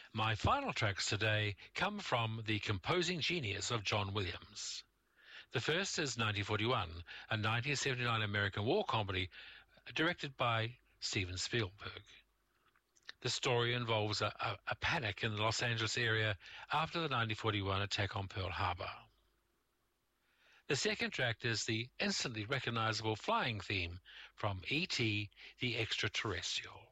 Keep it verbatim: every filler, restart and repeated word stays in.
My final tracks today come from the composing genius of John Williams. The first is nineteen forty-one, a nineteen seventy-nine American war comedy directed by Steven Spielberg. The story involves a, a, a panic in the Los Angeles area after the nineteen forty-one attack on Pearl Harbor. The second track is the instantly recognizable flying theme from E T the Extraterrestrial.